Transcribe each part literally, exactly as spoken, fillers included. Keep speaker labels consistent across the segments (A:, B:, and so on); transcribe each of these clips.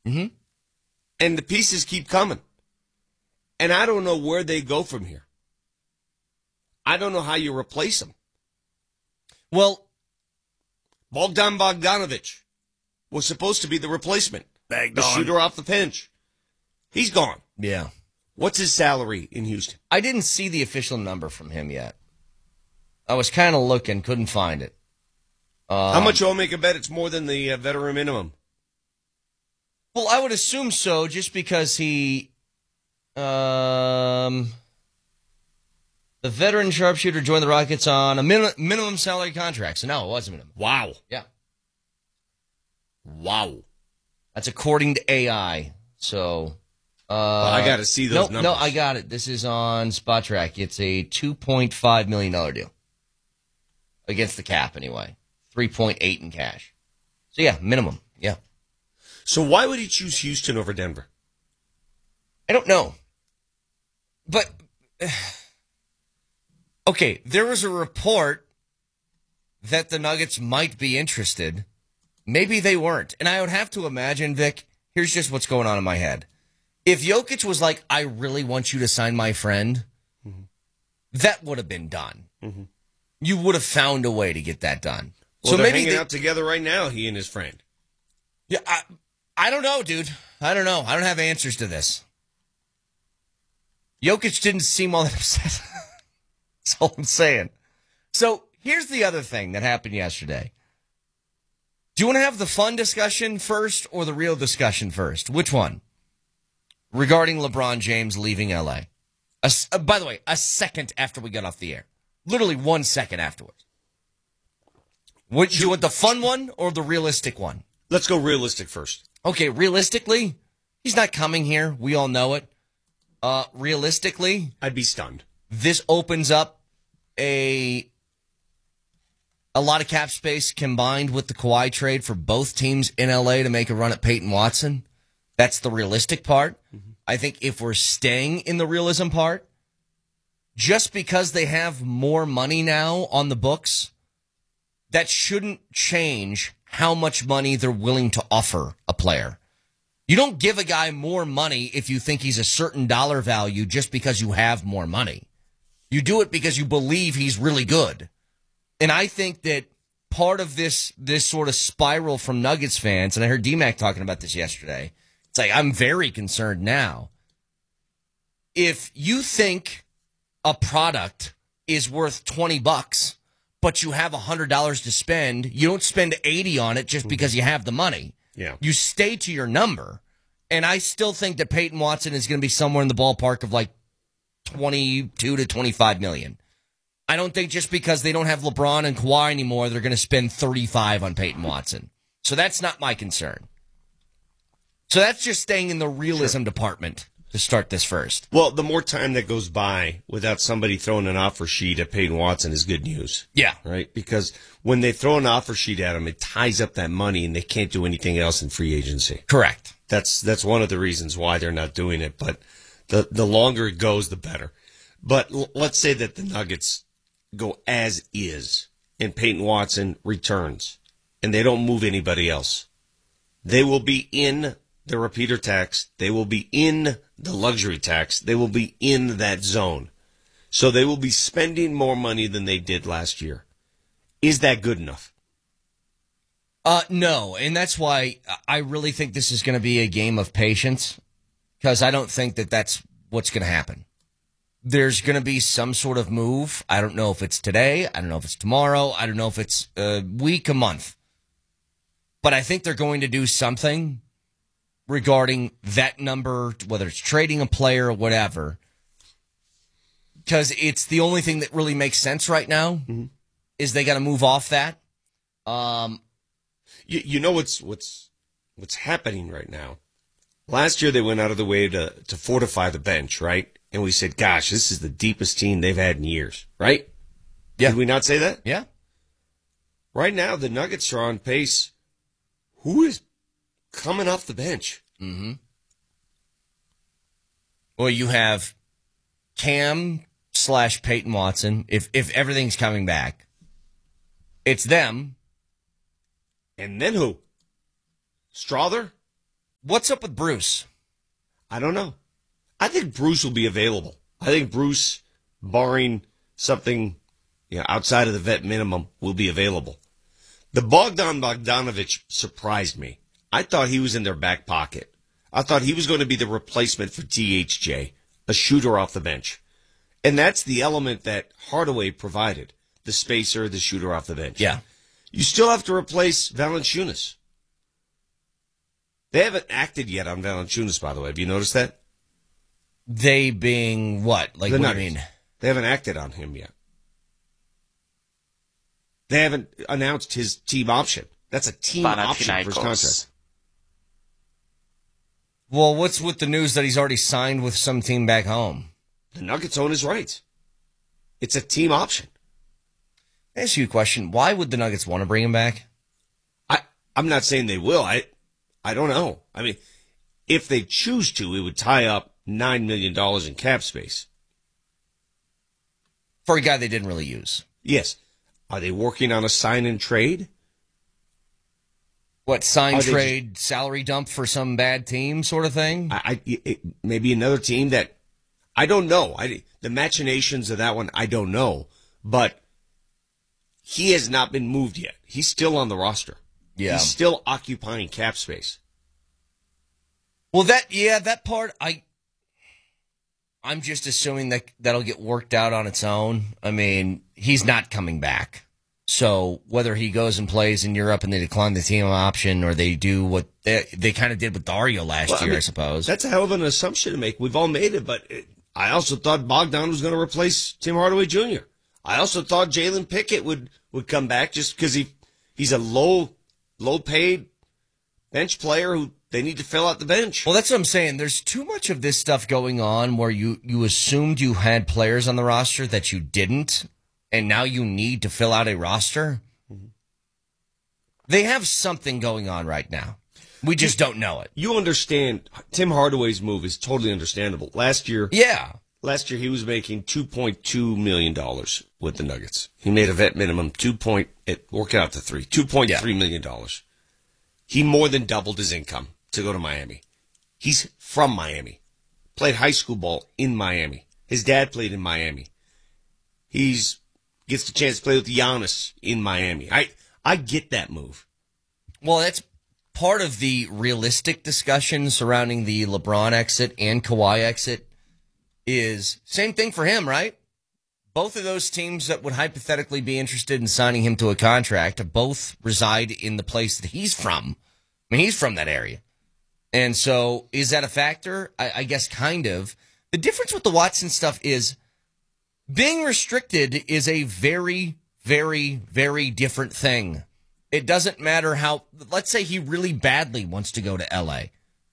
A: Mm-hmm.
B: And the pieces keep coming. And I don't know where they go from here. I don't know how you replace them.
A: Well,
B: Bogdan Bogdanovic was supposed to be the replacement. The shooter off the bench. He's gone.
A: Yeah.
B: What's his salary in Houston?
A: I didn't see the official number from him yet. I was kind of looking, couldn't find it. Um,
B: How much I'll make a bet it's more than the uh, veteran minimum?
A: Well, I would assume so, just because he, um, the veteran sharpshooter joined the Rockets on a min- minimum salary contract. So no, it was a minimum.
B: Wow.
A: Yeah.
B: Wow.
A: That's according to A I. So, uh,
B: well, I got to see those
A: no,
B: numbers.
A: No, I got it. This is on Spot Track. It's a two point five million dollars deal. Against the cap, anyway. three point eight in cash. So, yeah, minimum. Yeah.
B: So why would he choose Houston over Denver?
A: I don't know. But, okay, there was a report that the Nuggets might be interested. Maybe they weren't. And I would have to imagine, Vic, here's just what's going on in my head. If Jokic was like, I really want you to sign my friend, mm-hmm. that would have been done. Mm-hmm. You would have found a way to get that done.
B: Well,
A: so
B: they're
A: maybe
B: hanging
A: they,
B: out together right now, he and his friend.
A: Yeah, I, I don't know, dude. I don't know. I don't have answers to this. Jokic didn't seem all that upset. That's all I'm saying. So here's the other thing that happened yesterday. Do you want to have the fun discussion first or the real discussion first? Which one? Regarding LeBron James leaving L A. A, uh, by the way, a second after we got off the air. Literally one second afterwards. Would you want the fun one or the realistic one?
B: Let's go realistic first.
A: Okay, realistically, he's not coming here. We all know it. Uh, realistically,
B: I'd be stunned.
A: This opens up a a lot of cap space combined with the Kawhi trade for both teams in L A to make a run at Peyton Watson. That's the realistic part. Mm-hmm. I think if we're staying in the realism part, just because they have more money now on the books, that shouldn't change how much money they're willing to offer a player. You don't give a guy more money if you think he's a certain dollar value just because you have more money. You do it because you believe he's really good. And I think that part of this this sort of spiral from Nuggets fans, and I heard D-Mac talking about this yesterday, it's like, I'm very concerned now. If you think a product is worth twenty bucks, but you have one hundred dollars to spend, you don't spend eighty on it just because you have the money.
B: Yeah.
A: You stay to your number. And I still think that Peyton Watson is going to be somewhere in the ballpark of like twenty-two to twenty-five million. I don't think just because they don't have LeBron and Kawhi anymore, they're going to spend thirty-five on Peyton Watson. So that's not my concern. So that's just staying in the realism sure. department to start this first.
B: Well, the more time that goes by without somebody throwing an offer sheet at Peyton Watson is good news.
A: Yeah.
B: Right? Because when they throw an offer sheet at him, it ties up that money and they can't do anything else in free agency.
A: Correct.
B: That's that's one of the reasons why they're not doing it. But the, the longer it goes, the better. But l- let's say that the Nuggets go as is and Peyton Watson returns and they don't move anybody else. They will be in the repeater tax. They will be in the luxury tax. They will be in that zone. So they will be spending more money than they did last year. Is that good enough?
A: Uh, no, and that's why I really think this is going to be a game of patience, because I don't think that that's what's going to happen. There's going to be some sort of move. I don't know if it's today. I don't know if it's tomorrow. I don't know if it's a week, a month. But I think they're going to do something regarding that number, whether it's trading a player or whatever, because it's the only thing that really makes sense right now, mm-hmm. is they got to move off that. Um,
B: you, you know what's what's what's happening right now? Last year they went out of the way to, to fortify the bench, right? And we said, gosh, this is the deepest team they've had in years, right?
A: Yeah.
B: Did we not say that?
A: Yeah.
B: Right now, the Nuggets are on pace. Who is coming off the bench?
A: Mm-hmm. Well, you have Cam slash Peyton Watson. If if everything's coming back, it's them.
B: And then who? Strother?
A: What's up with Bruce?
B: I don't know. I think Bruce will be available. I think Bruce, barring something you know, outside of the vet minimum, will be available. The Bogdan Bogdanovic surprised me. I thought he was in their back pocket. I thought he was going to be the replacement for T H J, a shooter off the bench. And that's the element that Hardaway provided, the spacer, the shooter off the bench.
A: Yeah.
B: You still have to replace Valanciunas. They haven't acted yet on Valanciunas, by the way. Have you noticed that?
A: They being what? Like,
B: the
A: what
B: Nuggets.
A: do you mean?
B: They haven't acted on him yet. They haven't announced his team option. That's a team option for his contract.
A: Well, what's with the news that he's already signed with some team back home?
B: The Nuggets own his rights. It's a team option.
A: I ask you a question. Why would the Nuggets want to bring him back?
B: I, I'm not saying they will. I I don't know. I mean, if they choose to, it would tie up nine million dollars in cap space.
A: For a guy they didn't really use.
B: Yes. Are they working on a sign and trade?
A: What, sign,
B: Are
A: trade,
B: just,
A: salary dump for some bad team sort of thing?
B: I, I it, maybe another team that, I don't know. I, the machinations of that one, I don't know. But he has not been moved yet. He's still on the roster.
A: Yeah.
B: He's still occupying cap space.
A: Well, that, yeah, that part, I, I'm just assuming that that'll get worked out on its own. I mean, he's not coming back. So whether he goes and plays in Europe and they decline the team option or they do what they, they kind of did with Dario last
B: well,
A: year, I,
B: mean,
A: I suppose.
B: That's a hell of an assumption to make. We've all made it, but it, I also thought Bogdan was going to replace Tim Hardaway Junior I also thought Jalen Pickett would, would come back just because he he's a low low paid bench player who they need to fill out the bench.
A: Well, that's what I'm saying. There's too much of this stuff going on where you, you assumed you had players on the roster that you didn't, and now you need to fill out a roster. Mm-hmm. They have something going on right now. We just
B: you,
A: don't know it.
B: You understand, Tim Hardaway's move is totally understandable. Last year,
A: yeah.
B: Last year he was making two point two million dollars with the Nuggets. He made a vet minimum, two point, it worked out to three, two point three yeah. million dollars. He more than doubled his income to go to Miami. He's from Miami. Played high school ball in Miami. His dad played in Miami. He's gets the chance to play with Giannis in Miami. I I get that move.
A: Well, that's part of the realistic discussion surrounding the LeBron exit and Kawhi exit is same thing for him, right? Both of those teams that would hypothetically be interested in signing him to a contract both reside in the place that he's from. I mean, he's from that area. And so is that a factor? I, I guess kind of. The difference with the Watson stuff is being restricted is a very, very, very different thing. It doesn't matter how, let's say he really badly wants to go to L A.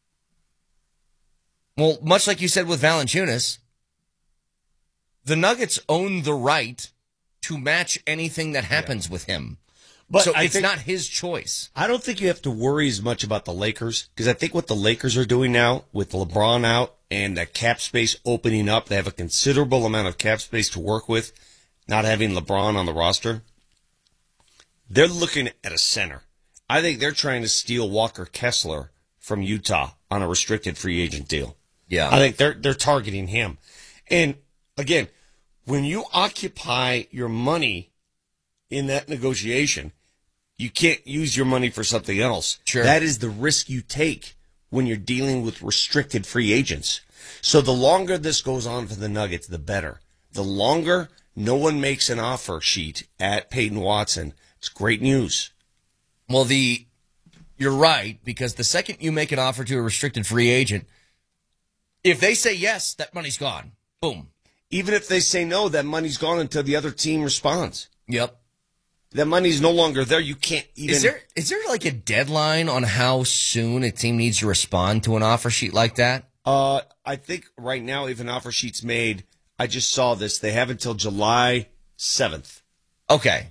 A: Well, much like you said with Valanciunas, the Nuggets own the right to match anything that happens yeah. with him. But so I it's think, not his choice.
B: I don't think you have to worry as much about the Lakers because I think what the Lakers are doing now with LeBron out and the cap space opening up, they have a considerable amount of cap space to work with, not having LeBron on the roster. They're looking at a center. I think they're trying to steal Walker Kessler from Utah on a restricted free agent deal.
A: Yeah.
B: I think they're they're targeting him. And again, when you occupy your money in that negotiation, you can't use your money for something else.
A: Sure.
B: That is the risk you take when you're dealing with restricted free agents. So the longer this goes on for the Nuggets, the better. The longer no one makes an offer sheet at Peyton Watson, it's great news.
A: Well, the you're right, because the second you make an offer to a restricted free agent, if they say yes, that money's gone. Boom.
B: Even if they say no, that money's gone until the other team responds.
A: Yep.
B: That money's no longer there. You can't even...
A: Is there is there like a deadline on how soon a team needs to respond to an offer sheet like that?
B: Uh, I think right now, if an offer sheet's made, I just saw this, they have until July seventh.
A: Okay.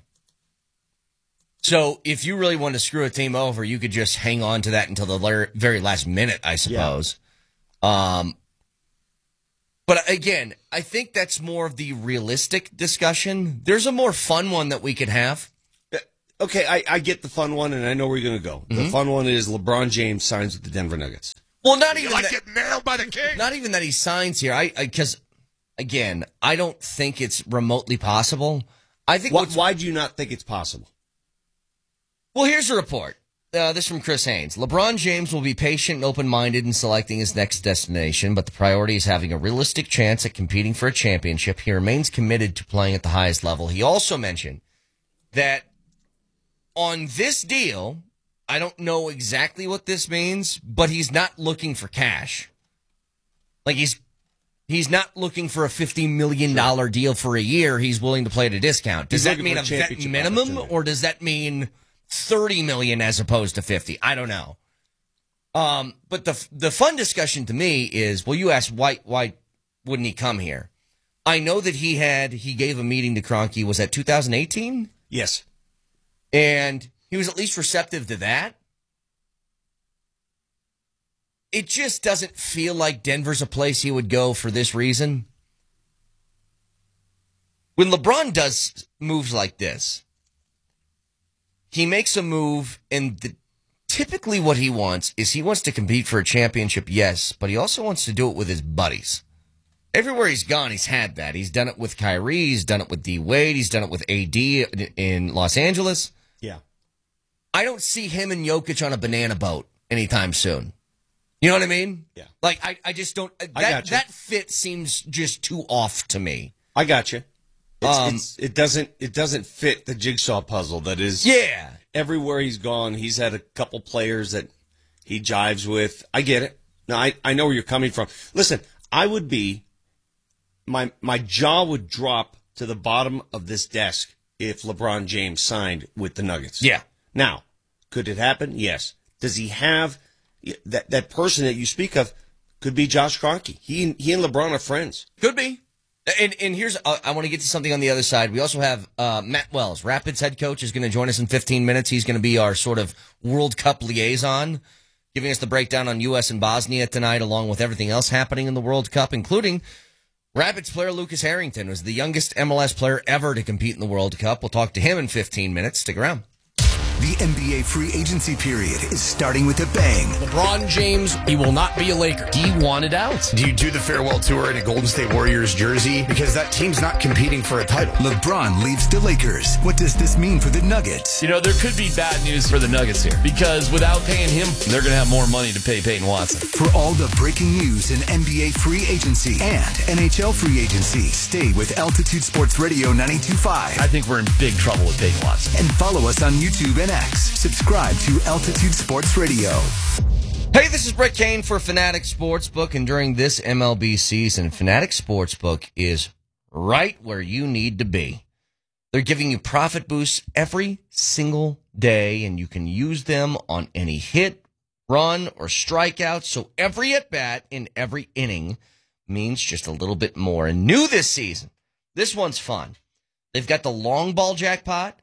A: So if you really want to screw a team over, you could just hang on to that until the very last minute, I suppose. Yeah. Um, but again, I think that's more of the realistic discussion. There's a more fun one that we could have.
B: Okay, I, I get the fun one, and I know where you're going to go. Mm-hmm. The fun one is LeBron James signs with the Denver Nuggets.
A: Well, not
C: You
A: even
C: like
A: that,
C: get nailed by the king.
A: not even that he signs here. I because again, I don't think it's remotely possible. I think.
B: Why,
A: what's,
B: why do you not think it's possible?
A: Well, here's a report. Uh, this from Chris Haynes. LeBron James will be patient and open-minded in selecting his next destination, but the priority is having a realistic chance at competing for a championship. He remains committed to playing at the highest level. He also mentioned that on this deal, I don't know exactly what this means, but he's not looking for cash. Like he's he's not looking for a fifty million dollars deal for a year. He's willing to play at a discount. Does
B: He's
A: that
B: looking
A: mean
B: for
A: a
B: a
A: vet
B: championship
A: minimum,
B: opportunity.
A: or does that mean thirty million as opposed to fifty? I don't know. Um, but the the fun discussion to me is, well, you asked why why wouldn't he come here? I know that he had he gave a meeting to Kroenke. Was that two thousand eighteen?
B: Yes.
A: And he was at least receptive to that. It just doesn't feel like Denver's a place he would go for this reason. When LeBron does moves like this, he makes a move, and the, typically what he wants is he wants to compete for a championship, yes, but he also wants to do it with his buddies. Everywhere he's gone, he's had that. He's done it with Kyrie. He's done it with D. Wade. He's done it with A D in Los Angeles.
B: Yeah.
A: I don't see him and Jokic on a banana boat anytime soon. You know what I mean?
B: Yeah.
A: Like, I, I just don't. That,
B: gotcha.
A: that fit seems just too off to me.
B: I got you. It's,
A: Um,
B: it's, it doesn't. It doesn't fit the jigsaw puzzle that is.
A: Yeah.
B: Everywhere he's gone, he's had a couple players that he jives with. I get it. No, I, I know where you're coming from. Listen, I would be. My my jaw would drop to the bottom of this desk if LeBron James signed with the Nuggets.
A: Yeah.
B: Now, could it happen? Yes. Does he have that that person that you speak of? Could be Josh Kroenke. He he and LeBron are friends.
A: Could be. And and here's, uh, I want to get to something on the other side. We also have uh, Matt Wells, Rapids head coach, is going to join us in fifteen minutes. He's going to be our sort of World Cup liaison, giving us the breakdown on U S and Bosnia tonight, along with everything else happening in the World Cup, including Rapids player Lucas Harrington, was the youngest M L S player ever to compete in the World Cup. We'll talk to him in fifteen minutes. Stick around.
D: The N B A free agency period is starting with a bang.
E: LeBron James, he will not be a Laker. He wanted out.
F: Do you do the farewell tour in a Golden State Warriors jersey? Because that team's not competing for a title.
D: LeBron leaves the Lakers. What does this mean for the Nuggets?
E: You know, there could be bad news for the Nuggets here because without paying him, they're going to have more money to pay Peyton Watson.
D: For all the breaking news in N B A free agency and N H L free agency, stay with Altitude Sports Radio ninety-two point five.
E: I think we're in big trouble with Peyton Watson.
D: And follow us on YouTube and X. Subscribe to Altitude Sports Radio.
A: Hey, this is Brett Kane for Fanatic Sportsbook, and during this M L B season, Fanatic Sportsbook is right where you need to be. They're giving you profit boosts every single day, and you can use them on any hit, run, or strikeout, so every at-bat in every inning means just a little bit more. And new this season, this one's fun. They've got the long ball jackpot,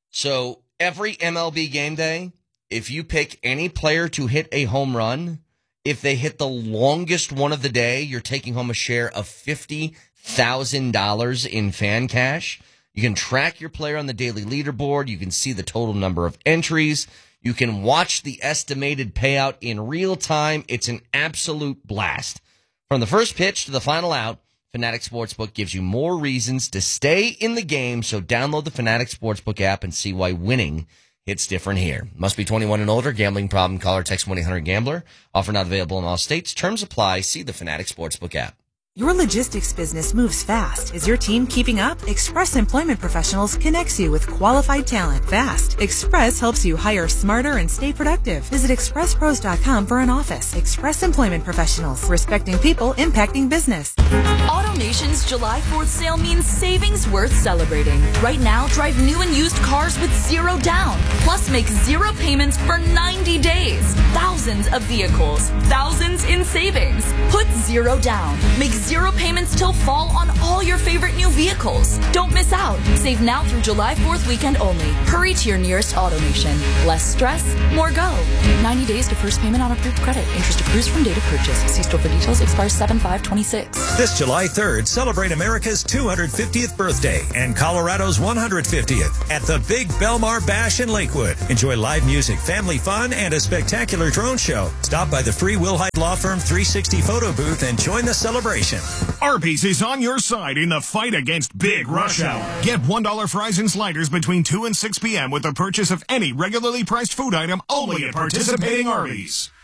A: so every M L B game day, if you pick any player to hit a home run, if they hit the longest one of the day, you're taking home a share of fifty thousand dollars in fan cash. You can track your player on the daily leaderboard. You can see the total number of entries. You can watch the estimated payout in real time. It's an absolute blast. From the first pitch to the final out, Fanatic Sportsbook gives you more reasons to stay in the game, so download the Fanatic Sportsbook app and see why winning hits different here. Must be twenty-one and older. Gambling problem? Call or text one eight hundred gambler. Offer not available in all states. Terms apply. See the Fanatic Sportsbook app.
G: Your logistics business moves fast. Is your team keeping up? Express Employment Professionals connects you with qualified talent fast. Express helps you hire smarter and stay productive. Visit express pros dot com for an office. Express Employment Professionals, respecting people, impacting business.
H: AutoNation's July fourth sale means savings worth celebrating. Right now, drive new and used cars with zero down. Plus, make zero payments for ninety days. Thousands of vehicles. Thousands in savings. Put zero down. Make zero payments till fall on all your favorite new vehicles. Don't miss out. Save now through July fourth weekend only. Hurry to your nearest AutoNation. Less stress, more go. ninety days to first payment on approved credit. Interest accrues from date of purchase. See store for details. Expires seven five twenty-six.
C: This July third, celebrate America's two hundred fiftieth birthday and Colorado's one hundred fiftieth at the Big Belmar Bash in Lakewood. Enjoy live music, family fun, and a spectacular drone show. Stop by the free Wilhite Law Firm three sixty photo booth and join the celebration.
I: Arby's is on your side in the fight against Big Rush Hour. Get one dollar fries and sliders between two and six p.m. with the purchase of any regularly priced food item only at participating Arby's.